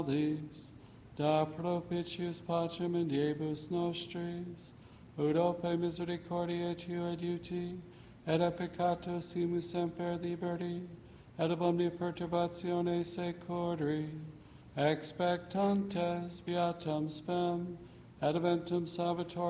da propitius pacem in diebus nostris, ut ope misericordiae Tui adiuti, et a peccato simus semper liberti, et ab omnia perturbatione securi, expectantes beatam spem, et eventum salvator